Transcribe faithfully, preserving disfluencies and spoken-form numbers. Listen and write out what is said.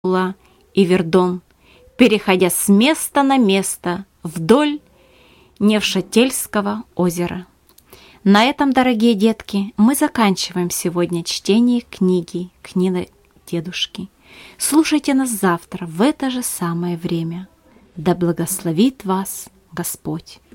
Тула и Вердон, переходя с места на место вдоль Невшательского озера. На этом, дорогие детки, мы заканчиваем сегодня чтение книги «Книга дедушки». Слушайте нас завтра в это же самое время. Да благословит вас Господь!